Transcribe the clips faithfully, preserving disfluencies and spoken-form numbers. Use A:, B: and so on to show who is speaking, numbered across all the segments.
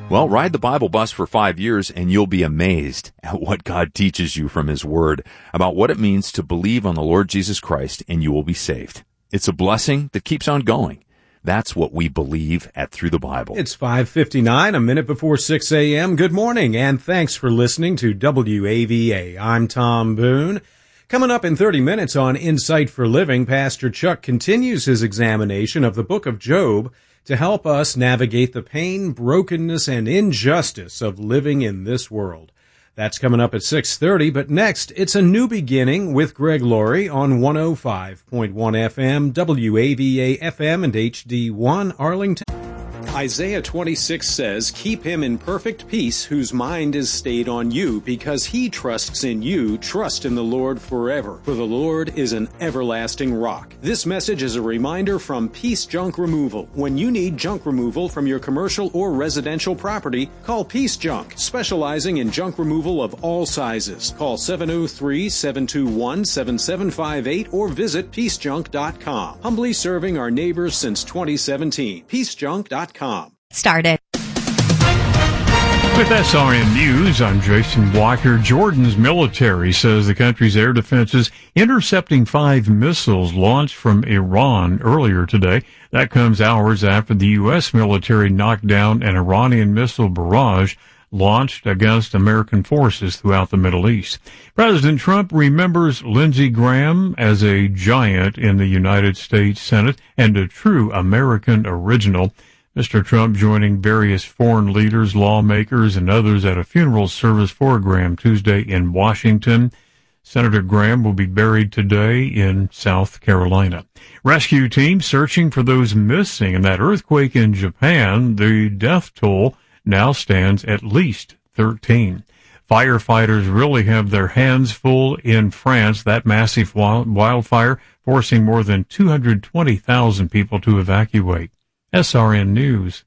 A: Well, ride the Bible bus for five years and you'll be amazed at what God teaches you from His Word about what it means to believe on the Lord Jesus Christ and you will be saved. It's a blessing that keeps on going. That's what we believe at Through the Bible.
B: It's five fifty-nine, a minute before six a.m. Good morning, and thanks for listening to W A V A. I'm Tom Boone. Coming up in thirty minutes on Insight for Living, Pastor Chuck continues his examination of the book of Job to help us navigate the pain, brokenness, and injustice of living in this world. That's coming up at six thirty, but next, it's a new beginning with Greg Laurie on one oh five point one F M, W A V A F M, and H D one Arlington. Isaiah twenty-six says, "Keep him in perfect peace whose mind is stayed on you, because he trusts in you. Trust in the Lord forever, for the Lord is an everlasting rock." This message is a reminder from Peace Junk Removal. When you need junk removal from your commercial or residential property, call Peace Junk, specializing in junk removal of all sizes. Call seven oh three, seven two one, seven seven five eight or visit peace junk dot com. Humbly serving our neighbors since twenty seventeen. peace junk dot com.
C: Started.
D: With S R N News, I'm Jason Walker. Jordan's military says the country's air defenses intercepting five missiles launched from Iran earlier today. That comes hours after the U S military knocked down an Iranian missile barrage launched against American forces throughout the Middle East. President Trump remembers Lindsey Graham as a giant in the United States Senate and a true American original. Mister Trump joining various foreign leaders, lawmakers, and others at a funeral service for Graham Tuesday in Washington. Senator Graham will be buried today in South Carolina. Rescue teams searching for those missing in that earthquake in Japan. The death toll now stands at least thirteen. Firefighters really have their hands full in France. That massive wildfire forcing more than two hundred twenty thousand people to evacuate. S R N News.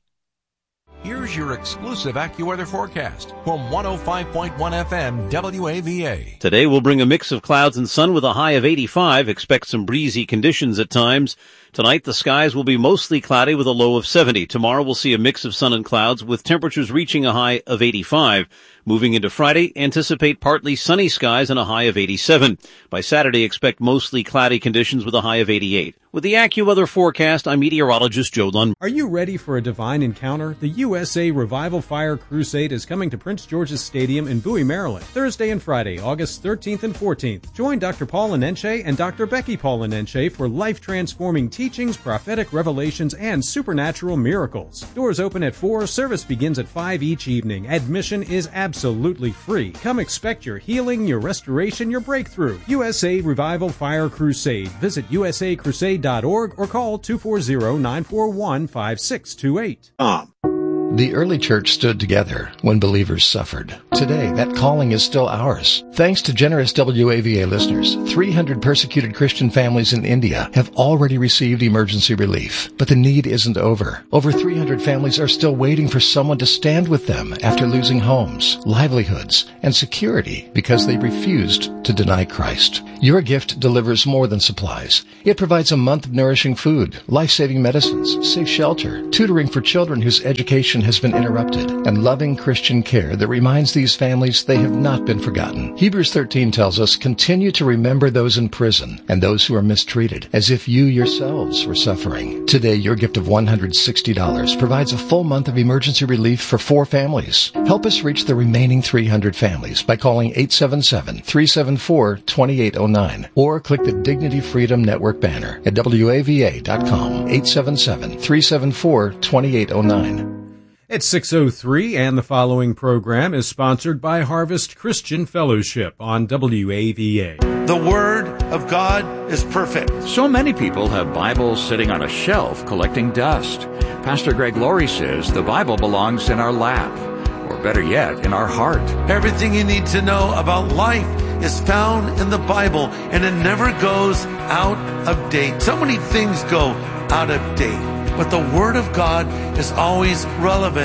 E: Here's your exclusive AccuWeather forecast from one oh five point one F M W A V A.
F: Today will bring a mix of clouds and sun with a high of eighty-five. Expect some breezy conditions at times. Tonight, the skies will be mostly cloudy with a low of seventy. Tomorrow, we'll see a mix of sun and clouds with temperatures reaching a high of eighty-five. Moving into Friday, anticipate partly sunny skies and a high of eighty-seven. By Saturday, expect mostly cloudy conditions with a high of eighty-eight. With the AccuWeather forecast, I'm meteorologist Joe Lund.
B: Are you ready for a divine encounter? The U S A Revival Fire Crusade is coming to Prince George's Stadium in Bowie, Maryland, Thursday and Friday, August thirteenth and fourteenth. Join Doctor Paul Anenche and Doctor Becky Paul Anenche for life-transforming teachings, prophetic revelations, and supernatural miracles. Doors open at four, service begins at five each evening. Admission is absolutely free. Come expect your healing, your restoration, your breakthrough. U S A Revival Fire Crusade. Visit U S A crusade dot org or call two four zero, nine four one, five six two eight. Um.
G: The early church stood together when believers suffered. Today, that calling is still ours. Thanks to generous W A V A listeners, three hundred persecuted Christian families in India have already received emergency relief. But the need isn't over. Over three hundred families are still waiting for someone to stand with them after losing homes, livelihoods, and security because they refused to deny Christ. Your gift delivers more than supplies. It provides a month of nourishing food, life-saving medicines, safe shelter, tutoring for children whose education has been interrupted, and loving Christian care that reminds these families they have not been forgotten. Hebrews thirteen tells us, "Continue to remember those in prison and those who are mistreated, as if you yourselves were suffering." Today, your gift of one hundred sixty dollars provides a full month of emergency relief for four families. Help us reach the remaining three hundred families by calling eight seven seven, three seven four, two eight zero nine or click the Dignity Freedom Network banner at W A V A dot com, eight seven seven, three seven four, two eight zero nine.
B: It's six oh three, and the following program is sponsored by Harvest Christian Fellowship on W A V A.
H: The Word of God is perfect.
I: So many people have Bibles sitting on a shelf collecting dust. Pastor Greg Laurie says the Bible belongs in our lap, or better yet, in our heart.
H: Everything you need to know about life is found in the Bible, and it never goes out of date. So many things go out of date, but the Word of God is always relevant.